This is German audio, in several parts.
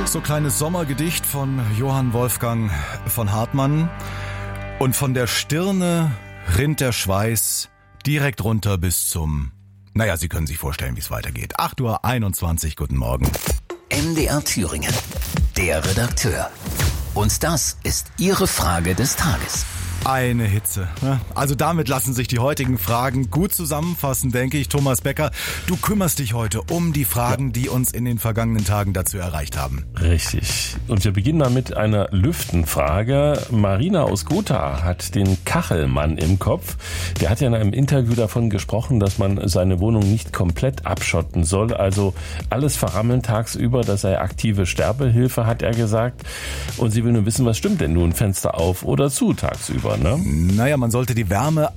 so kleines Sommergedicht von Johann Wolfgang von Hartmann. Und von der Stirne rinnt der Schweiß direkt runter bis zum... Naja, Sie können sich vorstellen, wie es weitergeht. 8:21 Uhr, guten Morgen. MDR Thüringen, der Redakteur. Und das ist Ihre Frage des Tages. Eine Hitze. Also damit lassen sich die heutigen Fragen gut zusammenfassen, denke ich. Thomas Becker, du kümmerst dich heute um die Fragen, die uns in den vergangenen Tagen dazu erreicht haben. Richtig. Und wir beginnen mal mit einer Lüftenfrage. Marina aus Gotha hat den Kachelmann im Kopf. Der hat ja in einem Interview davon gesprochen, dass man seine Wohnung nicht komplett abschotten soll. Also alles verrammeln tagsüber, das sei aktive Sterbehilfe, hat er gesagt. Und sie will nur wissen, was stimmt denn nun? Fenster auf oder zu tagsüber? Ne? Naja, man sollte die Wärme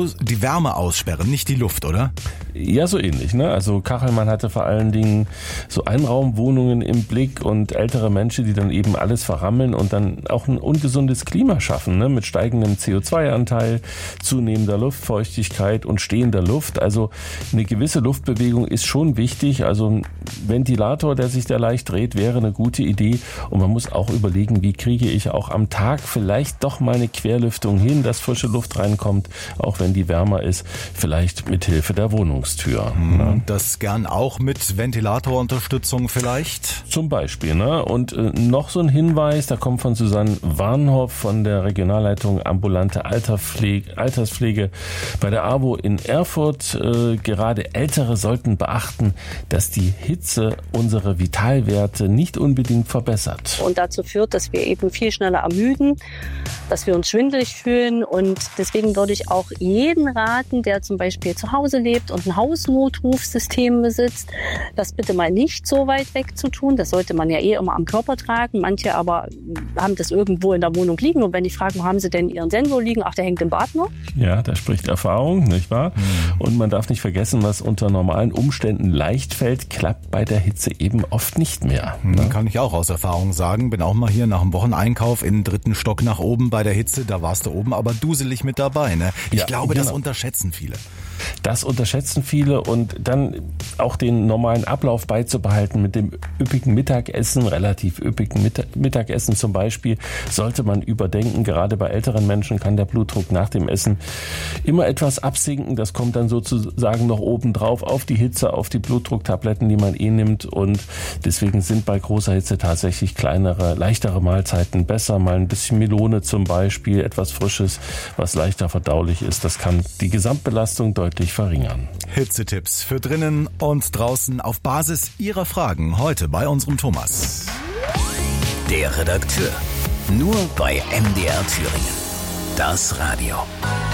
aussperren, nicht die Luft, oder? Ja, so ähnlich. Ne? Also Kachelmann hatte vor allen Dingen so Einraumwohnungen im Blick und ältere Menschen, die dann eben alles verrammeln und dann auch ein ungesundes Klima schaffen, ne? Mit steigendem CO2-Anteil, zunehmender Luftfeuchtigkeit und stehender Luft. Also eine gewisse Luftbewegung ist schon wichtig. Also ein Ventilator, der sich da leicht dreht, wäre eine gute Idee. Und man muss auch überlegen, wie kriege ich auch am Tag vielleicht doch mal eine Querlüftung hin, dass frische Luft reinkommt, auch wenn die wärmer ist, vielleicht mit Hilfe der Wohnungstür. Ne? Das gern auch mit Ventilatorunterstützung vielleicht? Zum Beispiel. Ne? Und noch so ein Hinweis, da kommt von Susanne Warnhoff von der Regionalleitung Ambulante Alterspflege bei der AWO in Erfurt. Gerade Ältere sollten beachten, dass die Hitze unsere Vitalwerte nicht unbedingt verbessert. Und dazu führt, dass wir eben viel schneller ermüden, dass wir uns schwindelig fühlen, und deswegen würde ich auch jeden raten, der zum Beispiel zu Hause lebt und ein Hausnotrufsystem besitzt, das bitte mal nicht so weit weg zu tun. Das sollte man ja immer am Körper tragen. Manche aber haben das irgendwo in der Wohnung liegen, und wenn ich frage, wo haben sie denn ihren Sensor liegen? Ach, der hängt im Bad nur. Ja, da spricht Erfahrung, nicht wahr? Und man darf nicht vergessen, was unter normalen Umständen leicht fällt, klappt bei der Hitze eben oft nicht mehr. Ne? Kann ich auch aus Erfahrung sagen. Bin auch mal hier nach dem Wocheneinkauf in den 3. Stock nach oben bei der Hitze. Da warst du oben aber duselig mit dabei. Ne? Ich glaube, das unterschätzen viele. Das unterschätzen viele, und dann auch den normalen Ablauf beizubehalten mit dem üppigen Mittagessen, relativ üppigen Mittagessen zum Beispiel, sollte man überdenken. Gerade bei älteren Menschen kann der Blutdruck nach dem Essen immer etwas absinken. Das kommt dann sozusagen noch oben drauf auf die Hitze, auf die Blutdrucktabletten, die man nimmt, und deswegen sind bei großer Hitze tatsächlich kleinere, leichtere Mahlzeiten besser. Mal ein bisschen Melone zum Beispiel, etwas Frisches, was leichter verdaulich ist. Das kann die Gesamtbelastung deutlich verringern. Hitzetipps für drinnen und draußen auf Basis Ihrer Fragen heute bei unserem Thomas. Der Redakteur. Nur bei MDR Thüringen. Das Radio.